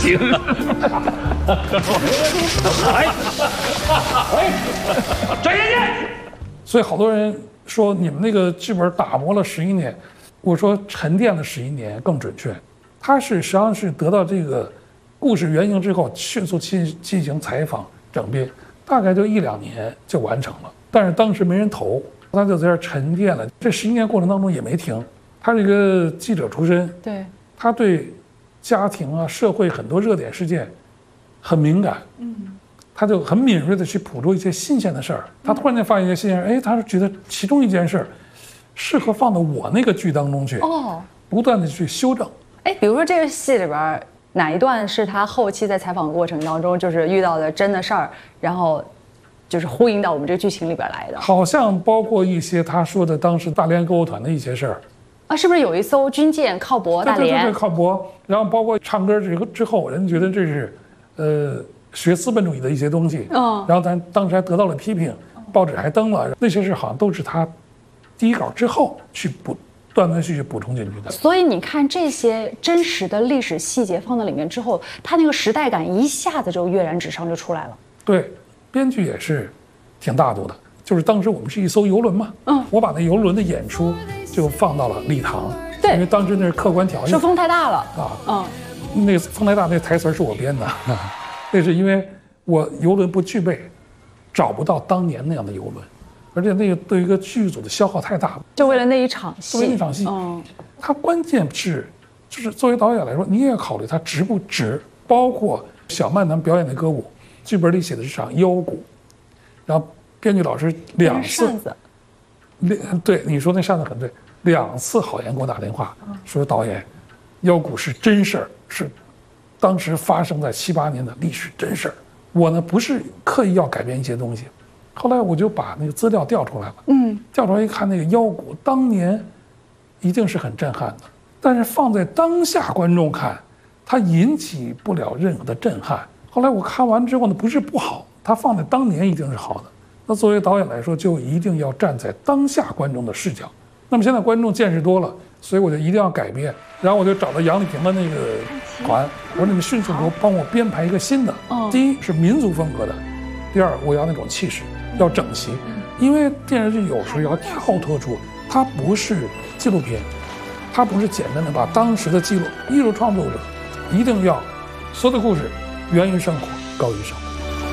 行。 转眼见。 所以好多人说你们那个剧本打磨了11年，我说沉淀了11年更准确。它是实际上是得到这个故事原型之后，迅速进行采访整编，大概就1、2年就完成了。但是当时没人投，他就在这儿沉淀了。这11年过程当中也没停。他是一个记者出身， 对， 他对家庭啊、社会很多热点事件很敏感，他就很敏锐的去捕捉一些新鲜的事儿。他突然间发现一些新鲜事儿，哎，他是觉得其中一件事儿适合放到我那个剧当中去，不断的去修正。 哎，比如说这个戏里边哪一段是他后期在采访过程当中就是遇到的真的事儿，然后就是呼应到我们这个剧情里边来的？ 好像包括一些他说的当时大连歌舞团的一些事儿。 啊，是不是有一艘军舰靠泊大连？ 对，靠泊。然后包括唱歌之后，人觉得这是学资本主义的一些东西。然后咱当时还得到了批评，报纸还登了。那些事好像都是他第一稿之后去断断续续补充进去的。 所以你看这些真实的历史细节放在里面之后，它那个时代感一下子就跃然纸上就出来了。 对，编剧也是挺大度的。就是当时我们是一艘游轮嘛，我把那游轮的演出就放到了礼堂， 对， 因为当时那是客观条件， 说风太大了那风太大那台词是我编的，那是因为我游轮不具备，找不到当年那样的游轮，而且那个对一个剧组的消耗太大， 就为了那一场戏， 为那场戏，它关键是就是作为导演来说，你也要考虑它值不值，包括小曼他们表演的歌舞，剧本里写的是场腰鼓，然后编剧老师2次，对你说那扇子很对，2次郝岩给我打电话说导演，腰鼓是真事儿，是当时发生在7、8年的历史真事儿。我呢不是刻意要改变一些东西，后来我就把那个资料调出来了，调出来一看，那个腰鼓当年一定是很震撼的，但是放在当下观众看，它引起不了任何的震撼。后来我看完之后呢，不是不好，它放在当年一定是好的。那作为导演来说，就一定要站在当下观众的视角。那么现在观众见识多了，所以我就一定要改变。然后我就找到杨丽萍的那个团，我说你们迅速给我帮我编排一个新的。第一是民族风格的，第二我要那种气势，要整齐。因为电视剧有时候要跳脱出，它不是纪录片，它不是简单的把当时的记录。艺术创作者一定要所有的故事源于生活，高于生活。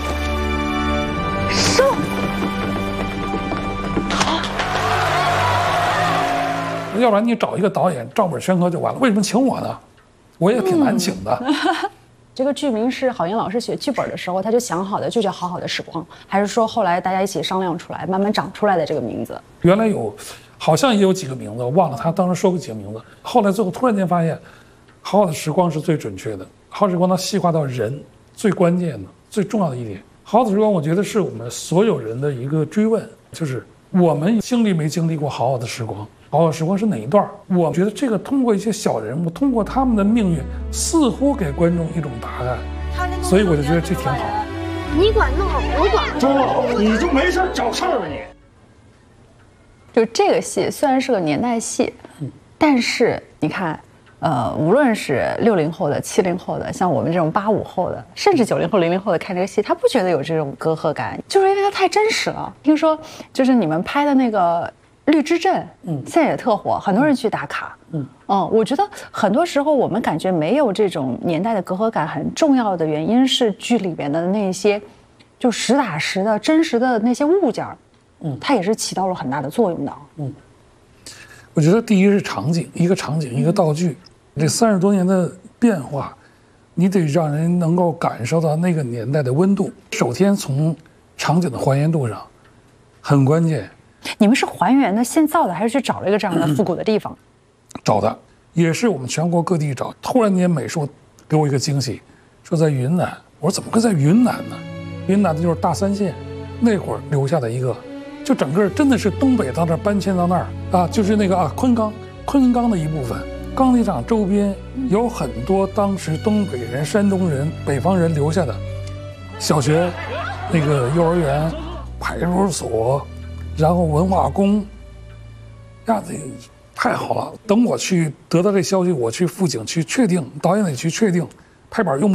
要不然你找一个导演照本宣科就完了，为什么请我呢？我也挺难请的。 这个剧名是郝岩老师写剧本的时候他就想好的，就叫《好好的时光》，还是说后来大家一起商量出来，慢慢长出来的这个名字？ 原来好像也有几个名字，我忘了他当时说过几个名字。后来最后突然间发现，《好好的时光》是最准确的，《好好的时光》它细化到人最关键的、最重要的一点。《好好的时光》我觉得是我们所有人的一个追问，就是我们经历没经历过好好的时光？好好的时光是哪一段？我觉得这个通过一些小人物，通过他们的命运，似乎给观众一种答案，所以我就觉得这挺好。 你管弄好，我管不周，你就没事找事儿吧你？ 就这个戏虽然是个年代戏，但是你看，无论是60后的、70后的，像我们这种85后的，甚至90后、00后的看这个戏，他不觉得有这种隔阂感，就是因为它太真实了。听说就是你们拍的那个绿之镇，现在也特火，很多人去打卡。我觉得很多时候我们感觉没有这种年代的隔阂感，很重要的原因是剧里边的那些就实打实的真实的那些物件，它也是起到了很大的作用的。 我觉得第一是场景，一个场景一个道具，这30多年的变化，你得让人能够感受到那个年代的温度。首先从场景的还原度上很关键。 你们是还原的现造的，还是去找了一个这样的复古的地方？ 找的，也是我们全国各地找。突然间美术给我一个惊喜，说在云南。我说怎么会在云南呢？云南的就是大三县，那会儿留下的一个，就整个真的是东北到那儿搬迁到那儿啊，就是那个昆冈的一部分。钢铁厂周边有很多当时东北人、山东人、北方人留下的小学、那个幼儿园、派出所。然后文化宫，呀，这太好了！等我去得到这消息，我去辅警去确定，导演得去确定，拍板用不